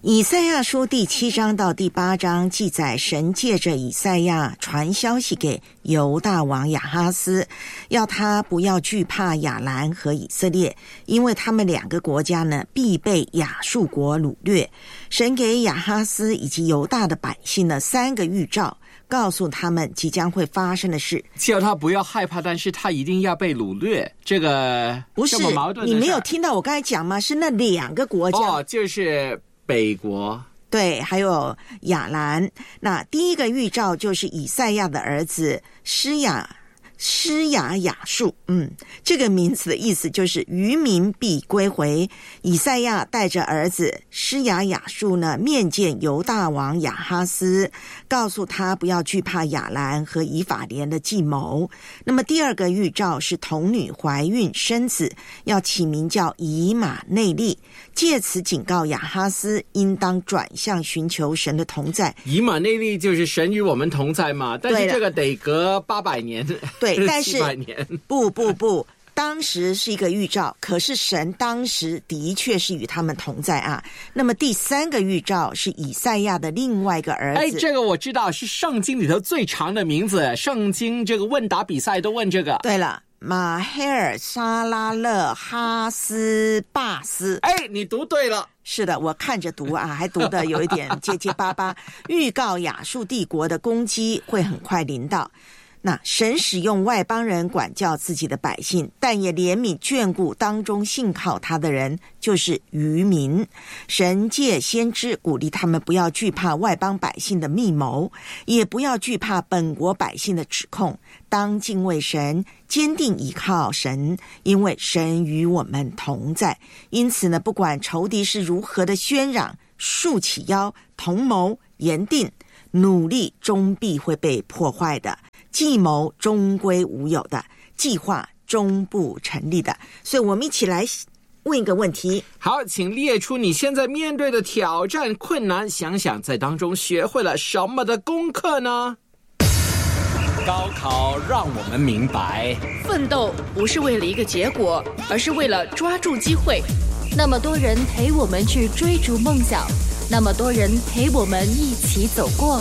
以赛亚书第7章到第8章记载，神借着以赛亚传消息给犹大王亚哈斯，要他不要惧怕亚兰和以色列，因为他们2个国家呢必被亚述国掳掠。神给亚哈斯以及犹大的百姓呢3个预兆，告诉他们即将会发生的事， 叫他不要害怕，但是他一定要被掳掠。这个不是这么矛盾的事， 你没有听到我刚才讲吗？是那2个国家， 就是北国， 对，还有亚兰。那第一个预兆就是以赛亚的儿子施雅雅述，这个名字的意思就是渔民必归回。以赛亚带着儿子施雅雅述呢，面见犹大王亚哈斯，告诉他不要惧怕亚兰和以法莲的计谋。那么第2个预兆是童女怀孕生子，要起名叫以马内利，借此警告亚哈斯应当转向寻求神的同在。 以马内利就是神与我们同在嘛，但是这个得隔800年。 对，但是 700年不，当时是一个预兆，可是神当时的确是与他们同在啊。那么第3个预兆是以赛亚的另外一个儿子， 这个我知道，是圣经里头最长的名字，圣经这个问答比赛都问这个。 对了，马黑尔沙拉勒哈斯巴斯。 你读对了。 是的，我看着读啊，还读得有一点结结巴巴。预告亚述帝国的攻击会很快临到。那神使用外邦人管教自己的百姓，但也怜悯眷顾当中信靠他的人，就是渔民。神借先知鼓励他们不要惧怕外邦百姓的密谋，也不要惧怕本国百姓的指控，当敬畏神，坚定依靠神，因为神与我们同在。因此呢，不管仇敌是如何的喧嚷，竖起腰，同谋言定，努力终必会被破坏的，计谋终归无有的，计划终不成立的。所以我们一起来问一个问题。 好，请列出你现在面对的挑战困难，想想在当中学会了什么的功课呢？高考让我们明白， 奋斗不是为了一个结果，而是为了抓住机会。那么多人陪我们去追逐梦想，那么多人陪我们一起走过。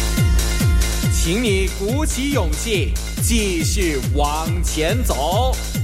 请你鼓起勇气，继续往前走。